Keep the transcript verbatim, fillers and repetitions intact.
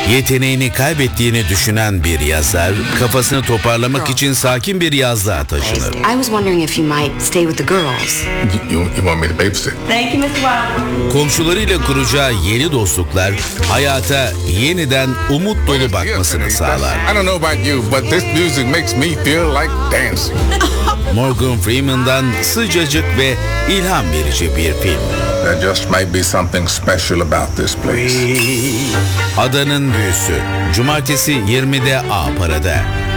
Yeteneğini kaybettiğini düşünen bir yazar, kafasını toparlamak için sakin bir yazlığa taşınır. I was wondering if you might stay with the girls. You, you want me to babysit? Thank you, mister Wilder. Komşularıyla kuracağı yeni dostluklar hayata yeniden umut dolu bakmasını sağlar. I don't know about you, but this music makes me feel like dancing. Morgan Freeman'dan sıcacık ve ilham verici bir film. There just might be something special about this place. Adanın Büyüsü. Cumartesi yirmide A Para'da.